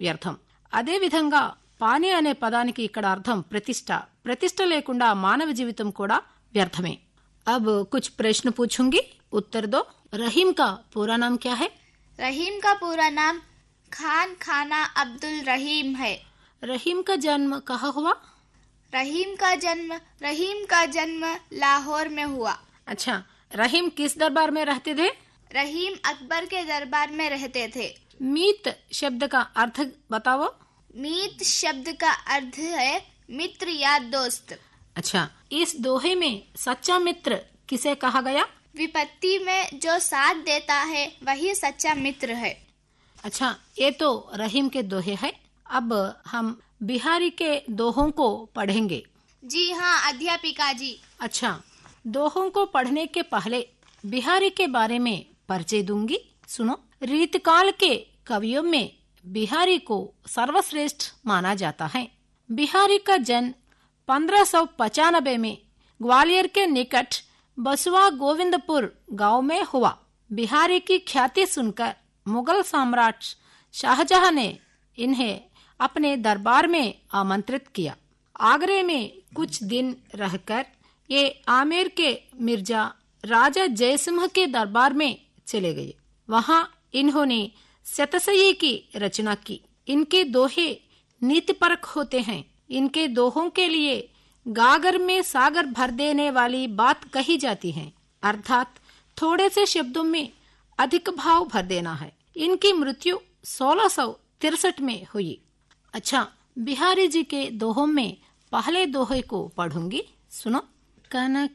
వ్యర్థం. అదే విధంగా పాని అనే పదానికి ఇక్కడ అర్థం ప్రతిష్ట. ప్రతిష్ట లేకుండా మానవ జీవితం కూడా వ్యర్థమే. अब कुछ प्रश्न पूछूंगी, उत्तर दो. रहीम का पूरा नाम क्या है? रहीम का पूरा नाम खान खाना अब्दुल रहीम है. रहीम का जन्म कहाँ हुआ? रहीम का जन्म लाहौर में हुआ. अच्छा, रहीम किस दरबार में रहते थे? रहीम अकबर के दरबार में रहते थे. मीत शब्द का अर्थ बताओ. मीत शब्द का अर्थ है मित्र या दोस्त. अच्छा, इस दोहे में सच्चा मित्र किसे कहा गया? विपत्ति में जो साथ देता है वही सच्चा मित्र है. अच्छा, ये तो रहीम के दोहे है. अब हम बिहारी के दोहों को पढ़ेंगे. जी हाँ अध्यापिका जी. अच्छा, दोहों को पढ़ने के पहले बिहारी के बारे में परिचय दूंगी. सुनो. रीतकाल के कवियों में बिहारी को सर्वश्रेष्ठ माना जाता है. बिहारी का जन्म 1595 में ग्वालियर के निकट बसवा गोविंदपुर गांव में हुआ. बिहारी की ख्याति सुनकर मुगल सम्राट शाहजहां ने इन्हें अपने दरबार में आमंत्रित किया. आगरे में कुछ दिन रहकर ये आमेर के मिर्जा राजा जयसिंह के दरबार में चले गए. वहां इन्होंने शतसही की रचना की. इनके दोहे नीतिपरक होते हैं. इनके दोहों के लिए गागर में सागर भर देने वाली बात कही जाती है, अर्थात थोड़े से शब्दों में अधिक भाव भर देना है. इनकी मृत्यु 1663 में हुई. अच्छा, बिहारी जी के दोहों में पहले दोहे को पढ़ूंगी. सुनो. कनक